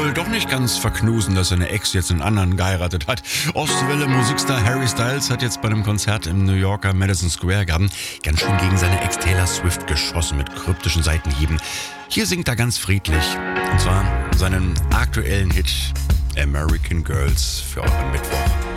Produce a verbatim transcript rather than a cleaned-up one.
wohl doch nicht ganz verknusen, dass seine Ex jetzt einen anderen geheiratet hat. Ostwelle Musikstar Harry Styles hat jetzt bei einem Konzert im New Yorker Madison Square Garden ganz schön gegen seine Ex Taylor Swift geschossen mit kryptischen Seitenhieben. Hier singt er ganz friedlich, und zwar seinen aktuellen Hit American Girls für euren Mittwoch.